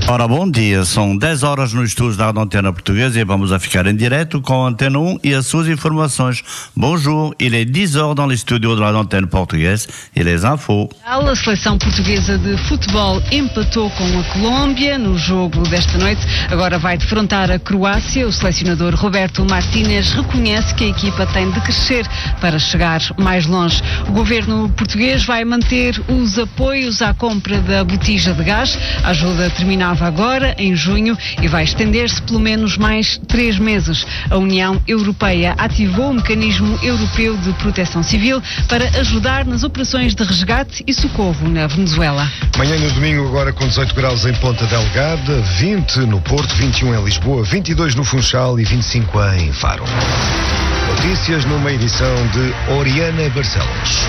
Ora, bom dia, são 10 horas no estúdio da Antena Portuguesa e vamos a ficar em direto com a Antena 1 e as suas informações. Bonjour, il est 10 heures dans les studios de la Antenne Portugaise e les infos. A seleção portuguesa de futebol empatou com a Colômbia no jogo desta noite. Agora vai defrontar a Croácia. O selecionador Roberto Martínez reconhece que a equipa tem de crescer para chegar mais longe. O governo português vai manter os apoios à compra da botija de gás. A ajuda terminava agora, em junho, e vai estender-se pelo menos mais 3 meses. A União Europeia ativou o Mecanismo Europeu de Proteção Civil para ajudar nas operações de resgate e socorro na Venezuela. Manhã no domingo, agora com 18 graus em Ponta Delgada, 20 no Porto, 21 em Lisboa, 22 no Funchal e 25 em Faro. Notícias numa edição de Oriana Barcelos.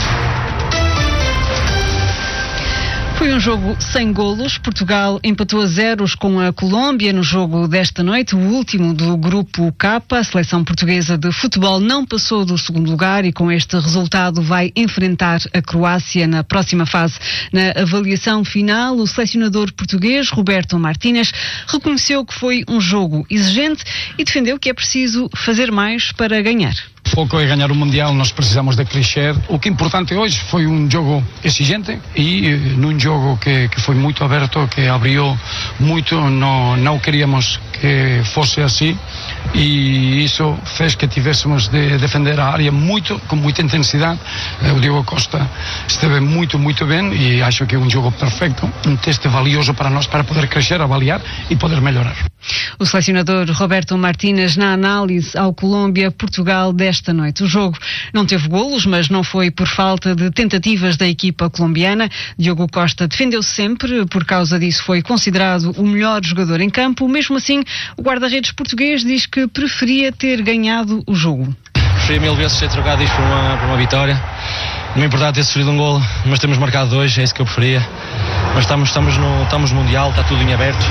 Foi um jogo sem golos. Portugal empatou a 0 com a Colômbia no jogo desta noite, o último do Grupo K. A seleção portuguesa de futebol não passou do segundo lugar e com este resultado vai enfrentar a Croácia na próxima fase. Na avaliação final, o selecionador português, Roberto Martínez, reconheceu que foi um jogo exigente e defendeu que é preciso fazer mais para ganhar. Pouco é ganhar o Mundial, nós precisamos de crescer. O que é importante hoje foi um jogo exigente e num jogo que foi muito aberto, que abriu muito, não queríamos que fosse assim e isso fez que tivéssemos de defender a área com muita intensidade. O Diogo Costa esteve muito bem e acho que é um jogo perfeito, um teste valioso para nós, para poder crescer, avaliar e poder melhorar. O selecionador Roberto Martínez na análise ao Colômbia-Portugal desta noite. O jogo não teve golos, mas não foi por falta de tentativas da equipa colombiana. Diogo Costa defendeu-se sempre, por causa disso foi considerado o melhor jogador em campo. Mesmo assim, o guarda-redes português diz que preferia ter ganhado o jogo. Preferia 1000 vezes ter trocado isto por uma vitória. Não é importante ter sofrido um golo, mas temos marcado 2, é isso que eu preferia. Mas estamos no Mundial, está tudo em aberto.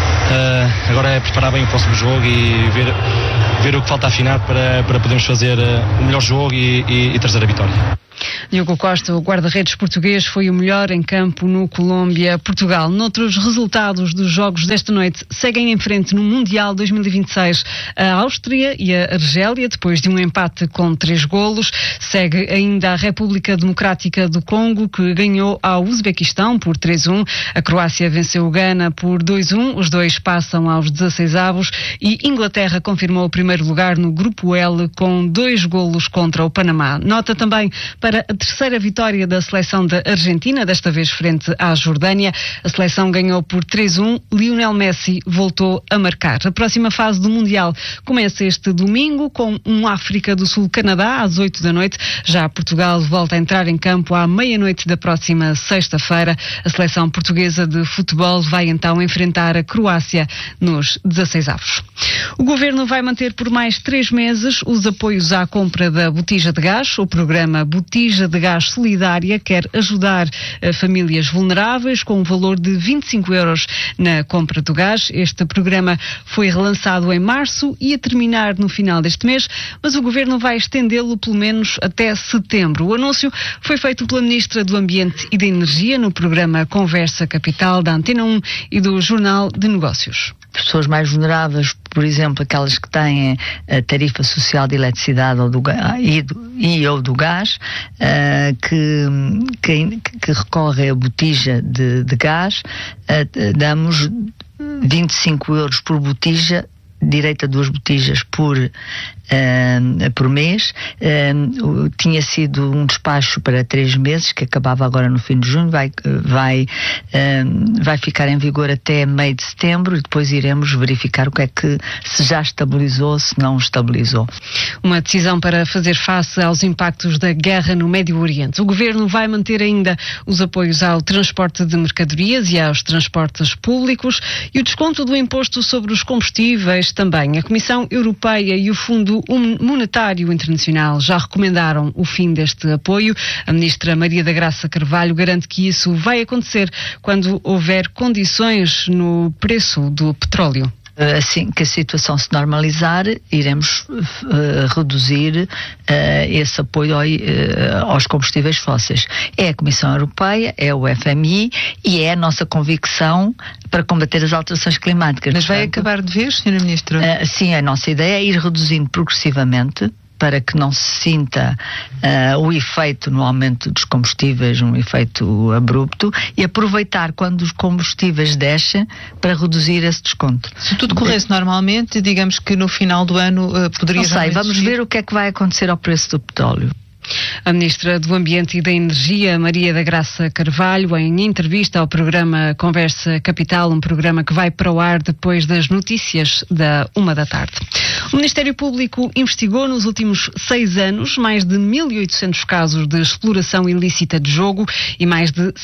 Agora é preparar bem o próximo jogo e ver o que falta afinar para podermos fazer o melhor jogo e trazer a vitória. Diogo Costa, o guarda-redes português, foi o melhor em campo no Colômbia-Portugal. Noutros resultados dos jogos desta noite, seguem em frente no Mundial 2026 a Áustria e a Argélia, depois de um empate com 3 golos. Segue ainda a República Democrática do Congo, que ganhou ao Uzbequistão por 3-1. A Croácia venceu o Ghana por 2-1. Os dois passam aos 16avos e Inglaterra confirmou o primeiro lugar no Grupo L com 2 golos contra o Panamá. Nota também para a terceira vitória da seleção da Argentina, desta vez frente à Jordânia. A seleção ganhou por 3-1. Lionel Messi voltou a marcar. A próxima fase do Mundial começa este domingo com um África do Sul-Canadá às 8 da noite. Já Portugal volta a entrar em campo à meia-noite da próxima sexta-feira. A seleção portuguesa de futebol vai então enfrentar a Croácia nos 16avos. O governo vai manter por mais 3 meses os apoios à compra da botija de gás. O programa Botija de Gás Solidária quer ajudar famílias vulneráveis com um valor de 25 euros na compra do gás. Este programa foi relançado em março e ia terminar no final deste mês, mas o governo vai estendê-lo pelo menos até setembro. O anúncio foi feito pela Ministra do Ambiente e da Energia no programa Conversa Capital da Antena 1 e do Jornal de Negócios. Pessoas mais vulneráveis, por exemplo, aquelas que têm a tarifa social de eletricidade ou ou do gás, que recorrem à botija de gás, damos 25 euros por botija, direito a 2 botijas por mês. Tinha sido um despacho para 3 meses, que acabava agora no fim de junho, vai ficar em vigor até meio de setembro e depois iremos verificar o que é que se já estabilizou, se não estabilizou. Uma decisão para fazer face aos impactos da guerra no Médio Oriente. O governo vai manter ainda os apoios ao transporte de mercadorias e aos transportes públicos e o desconto do imposto sobre os combustíveis também. A Comissão Europeia e o Fundo Monetário Internacional já recomendaram o fim deste apoio. A ministra Maria da Graça Carvalho garante que isso vai acontecer quando houver condições no preço do petróleo. Assim que a situação se normalizar, iremos reduzir esse apoio aos combustíveis fósseis. É a Comissão Europeia, é o FMI e é a nossa convicção para combater as alterações climáticas. Mas vai acabar de vez, Sra. Ministra? Sim, a nossa ideia é ir reduzindo progressivamente, para que não se sinta o efeito no aumento dos combustíveis, um efeito abrupto, e aproveitar quando os combustíveis descem para reduzir esse desconto. Se tudo corresse normalmente, digamos que no final do ano poderia... Não sei, vamos ver o que é que vai acontecer ao preço do petróleo. A Ministra do Ambiente e da Energia, Maria da Graça Carvalho, em entrevista ao programa Conversa Capital, um programa que vai para o ar depois das notícias da 13h. O Ministério Público investigou nos últimos 6 anos mais de 1.800 casos de exploração ilícita de jogo e mais de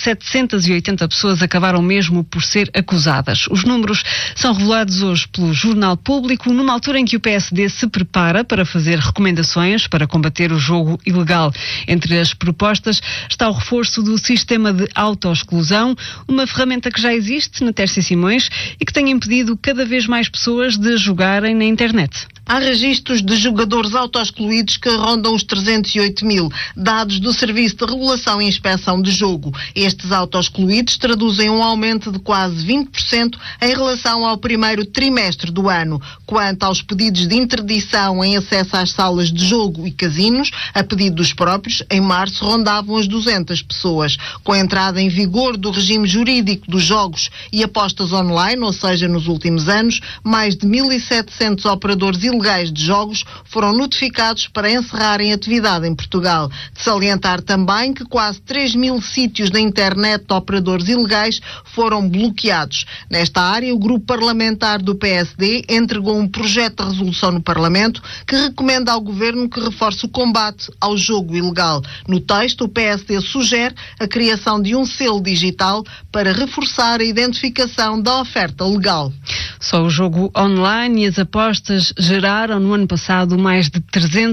780 pessoas acabaram mesmo por ser acusadas. Os números são revelados hoje pelo Jornal Público, numa altura em que o PSD se prepara para fazer recomendações para combater o jogo ilegal. Entre as propostas está o reforço do sistema de autoexclusão, uma ferramenta que já existe na Tércia Simões e que tem impedido cada vez mais pessoas de jogarem na internet. Há registros de jogadores autoexcluídos que rondam os 308 mil, dados do Serviço de Regulação e Inspeção de Jogo. Estes autoexcluídos traduzem um aumento de quase 20% em relação ao primeiro trimestre do ano. Quanto aos pedidos de interdição em acesso às salas de jogo e casinos, a pedido dos próprios, em março rondavam as 200 pessoas. Com a entrada em vigor do regime jurídico dos jogos e apostas online, ou seja, nos últimos anos, mais de 1.700 operadores ilegais de jogos foram notificados para encerrarem atividade em Portugal. De salientar também que quase 3.000 sítios da internet de operadores ilegais foram bloqueados. Nesta área, o grupo parlamentar do PSD entregou um projeto de resolução no Parlamento que recomenda ao Governo que reforce o combate ao jogo ilegal. No texto, o PSD sugere a criação de um selo digital para reforçar a identificação da oferta legal. Só o jogo online e as apostas geraram no ano passado mais de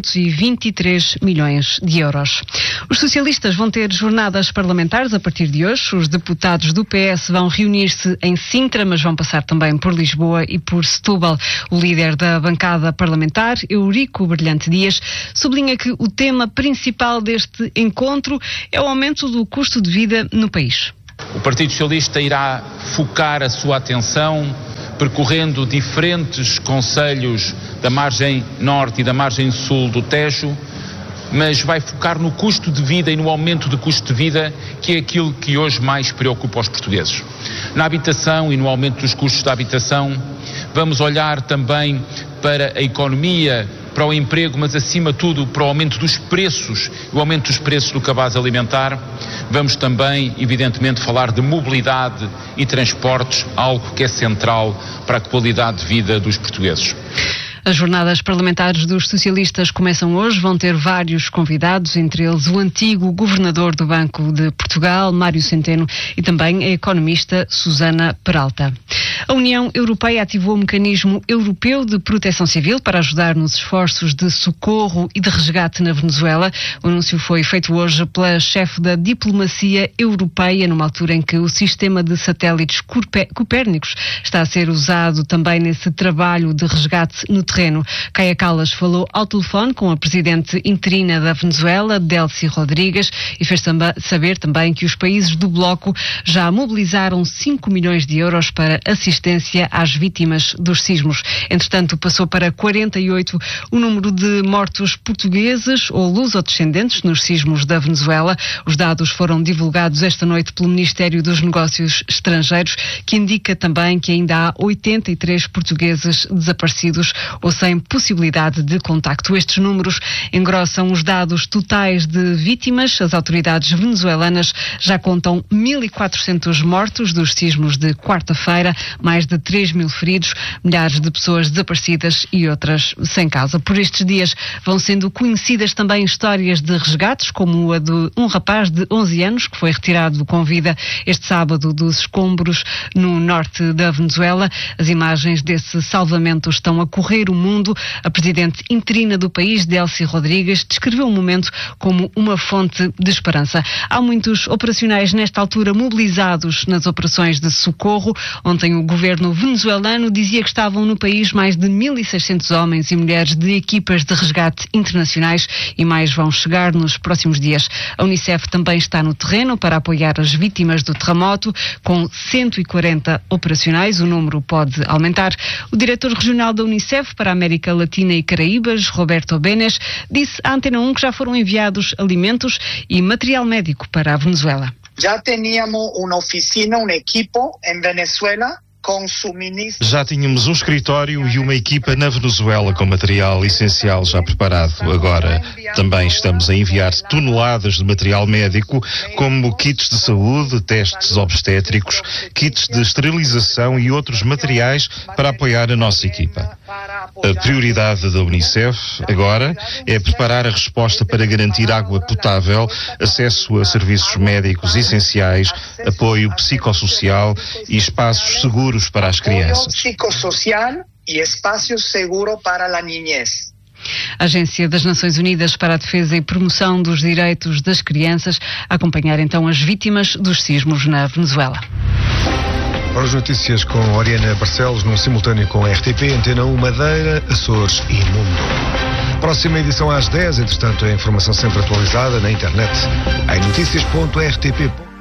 323 milhões de euros. Os socialistas vão ter jornadas parlamentares a partir de hoje. Os deputados do PS vão reunir-se em Sintra, mas vão passar também por Lisboa e por Setúbal. O líder da bancada parlamentar, Eurico Brilhante Dias, sublinha que o tema principal deste encontro é o aumento do custo de vida no país. O Partido Socialista irá focar a sua atenção percorrendo diferentes concelhos da margem norte e da margem sul do Tejo, mas vai focar no custo de vida e no aumento do custo de vida, que é aquilo que hoje mais preocupa os portugueses. Na habitação e no aumento dos custos da habitação, vamos olhar também para a economia, para o emprego, mas acima de tudo para o aumento dos preços, o aumento dos preços do cabaz alimentar. Vamos também, evidentemente, falar de mobilidade e transportes, algo que é central para a qualidade de vida dos portugueses. As jornadas parlamentares dos socialistas começam hoje, vão ter vários convidados, entre eles o antigo governador do Banco de Portugal, Mário Centeno, e também a economista Susana Peralta. A União Europeia ativou o Mecanismo Europeu de Proteção Civil para ajudar nos esforços de socorro e de resgate na Venezuela. O anúncio foi feito hoje pela chefe da diplomacia europeia, numa altura em que o sistema de satélites Copérnicos está a ser usado também nesse trabalho de resgate no terreno. Kaia Kallas falou ao telefone com a presidente interina da Venezuela, Delcy Rodrigues, e fez saber também que os países do bloco já mobilizaram 5 milhões de euros para assistência às vítimas dos sismos. Entretanto, passou para 48 o número de mortos portugueses ou lusodescendentes nos sismos da Venezuela. Os dados foram divulgados esta noite pelo Ministério dos Negócios Estrangeiros, que indica também que ainda há 83 portugueses desaparecidos ou sem possibilidade de contacto. Estes números engrossam os dados totais de vítimas. As autoridades venezuelanas já contam 1.400 mortos dos sismos de quarta-feira, mais de 3.000 feridos, milhares de pessoas desaparecidas e outras sem casa. Por estes dias vão sendo conhecidas também histórias de resgates, como a de um rapaz de 11 anos que foi retirado com vida este sábado dos escombros no norte da Venezuela. As imagens desse salvamento estão a correr o mundo. A presidente interina do país, Delcy Rodrigues, descreveu o momento como uma fonte de esperança. Há muitos operacionais nesta altura mobilizados nas operações de socorro. Ontem o governo venezuelano dizia que estavam no país mais de 1.600 homens e mulheres de equipas de resgate internacionais e mais vão chegar nos próximos dias. A Unicef também está no terreno para apoiar as vítimas do terremoto, com 140 operacionais. O número pode aumentar. O diretor regional da Unicef para a América Latina e Caraíbas, Roberto Benes, disse à Antena 1 que já foram enviados alimentos e material médico para a Venezuela. Já tínhamos uma oficina, um equipo em Venezuela. Já tínhamos um escritório e uma equipa na Venezuela com material essencial já preparado. Agora também estamos a enviar toneladas de material médico, como kits de saúde, testes obstétricos, kits de esterilização e outros materiais para apoiar a nossa equipa. A prioridade da Unicef agora é preparar a resposta para garantir água potável, acesso a serviços médicos essenciais, apoio psicossocial e espaços seguros para as crianças. Psicossocial e espaço seguro para a niñez. A Agência das Nações Unidas para a Defesa e Promoção dos Direitos das Crianças a acompanhar então as vítimas dos sismos na Venezuela. Para as notícias com Oriana Barcelos, num simultâneo com a RTP, Antena 1, Madeira, Açores e Mundo. Próxima edição às 10, entretanto a informação sempre atualizada na internet em noticias.rtp.pt.